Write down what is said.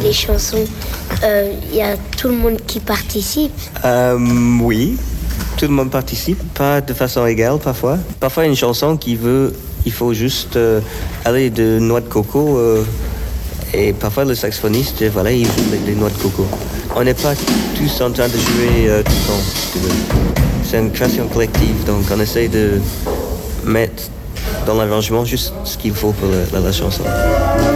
les chansons, il y a tout le monde qui participe? Oui, tout le monde participe, pas de façon égale parfois. Parfois une chanson il faut juste aller de noix de coco et parfois le saxophoniste, voilà, il joue les noix de coco. On n'est pas tous en train de jouer tout le temps, si tu veux. C'est une création collective, donc on essaie de mettre dans l'arrangement juste ce qu'il faut pour la chanson.